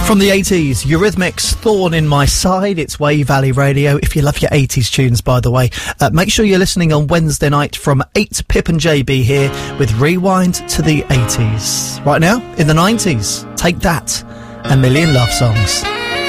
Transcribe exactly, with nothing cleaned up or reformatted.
From the eighties, Eurythmics, Thorn in My Side. It's Wave Valley Radio. If you love your eighties tunes, by the way, uh, make sure you're listening on Wednesday night from eight. Pip and J B here with Rewind to the eighties. Right now, in the nineties, Take That, A Million Love Songs.